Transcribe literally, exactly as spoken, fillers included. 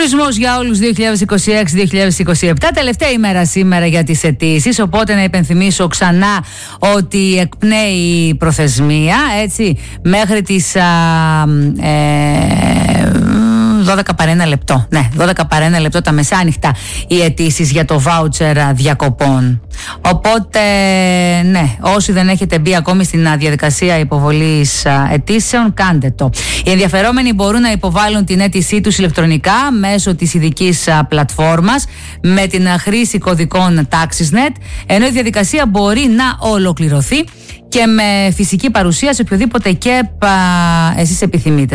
Τουρισμός για όλους δύο χιλιάδες είκοσι έξι δύο χιλιάδες είκοσι επτά. Τελευταία ημέρα σήμερα για τις αιτήσεις. Οπότε να υπενθυμίσω ξανά ότι εκπνέει η προθεσμία, έτσι, μέχρι τις α, ε, δώδεκα παρά ένα λεπτό. Ναι, δώδεκα παρά ένα λεπτό τα μεσάνυχτα οι αιτήσεις για το βάουτσερ διακοπών. Οπότε, ναι, όσοι δεν έχετε μπει ακόμη στην διαδικασία υποβολής αιτήσεων, κάντε το. Οι ενδιαφερόμενοι μπορούν να υποβάλουν την αίτησή τους ηλεκτρονικά μέσω της ειδικής πλατφόρμας με την χρήση κωδικών TaxisNet, ενώ η διαδικασία μπορεί να ολοκληρωθεί και με φυσική παρουσία σε οποιοδήποτε ΚΕΠ εσείς επιθυμείτε.